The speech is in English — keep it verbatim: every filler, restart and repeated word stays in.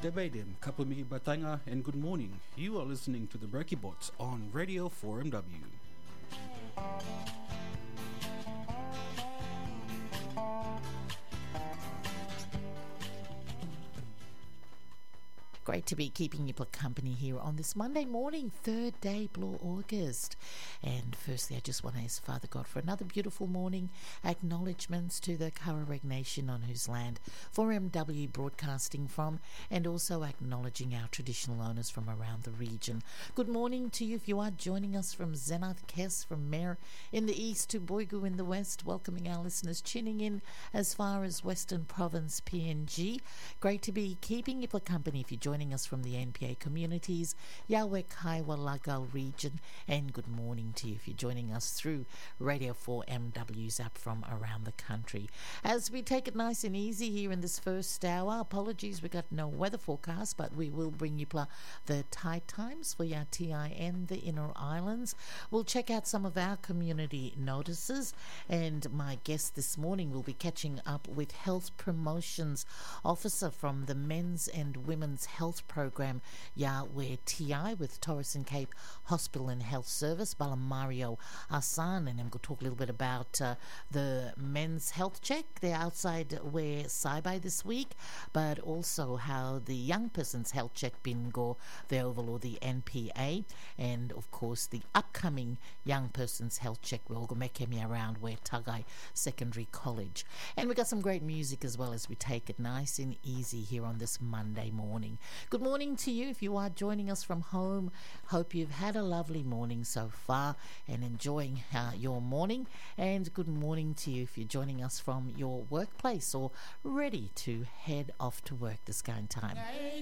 Debedem, Kapamiki Batanga, and good morning. You are listening to the Breaky Bots on Radio four M W. Great to be keeping you company here on this Monday morning, third day, Blue August. And firstly, I just want to ask Father God for another beautiful morning. Acknowledgements to the Karaweg Nation on whose land four M W broadcasting from, and also acknowledging our traditional owners from around the region. Good morning to you if you are joining us from Zenath Kes from Mare in the east to Boigu in the west, welcoming our listeners tuning in as far as Western Province P N G. Great to be keeping you company if you're joining Joining us from the N P A communities, Yahweh Kaiwa Lagal region, and good morning to you if you're joining us through Radio four M W's app from around the country. As we take it nice and easy here in this first hour, apologies we got no weather forecast, but we will bring you the tide times for your T I N, the Inner Islands. We'll check out some of our community notices, and my guest this morning will be catching up with Health Promotions Officer from the Men's and Women's Health Health Program Yahweh T I with Torres and Cape Hospital and Health Service, Balamario Asan, and I'm going to talk a little bit about uh, the men's health check. They're outside where Saibai this week, but also how the young person's health check bingo, the Oval or the N P A, and of course the upcoming young person's health check will go make me around where Tagai Secondary College. And we got some great music as well as we take it nice and easy here on this Monday morning. Good morning to you if you are joining us from home. Hope you've had a lovely morning so far and enjoying uh, your morning. And good morning to you if you're joining us from your workplace or ready to head off to work this kind of time.